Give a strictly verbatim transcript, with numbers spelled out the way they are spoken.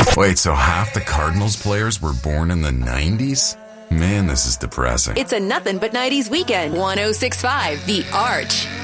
Wait, so half the Cardinals players were born in the nineties? Man, this is depressing. It's a nothing but nineties weekend. one oh six point five The Arch.